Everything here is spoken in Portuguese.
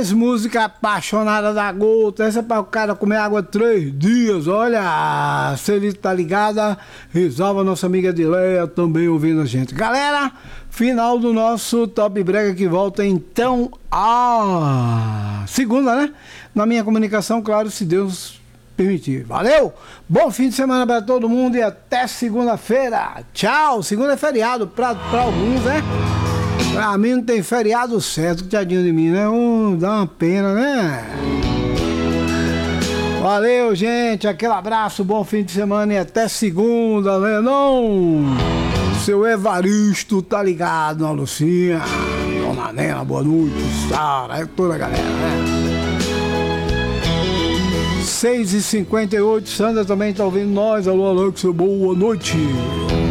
Mais música apaixonada da gota. Essa é para o cara comer água 3 dias. Olha, se ele tá ligada, resolva nossa amiga Dileia também ouvindo a gente. Galera, final do nosso Top Brega que volta então a segunda, né? Na minha comunicação, claro, se Deus permitir. Valeu! Bom fim de semana para todo mundo e até segunda-feira. Tchau! Segunda é feriado para alguns, né? Pra mim não tem feriado certo, tadinho de mim, né? Dá uma pena, né? Valeu, gente. Aquele abraço, bom fim de semana e até segunda, né? Não! Seu Evaristo tá ligado, na Lucinha. Dona Nena, boa noite. Sara, toda a galera, né? 6h58, Sandra também tá ouvindo nós. Alô, Alex, boa noite.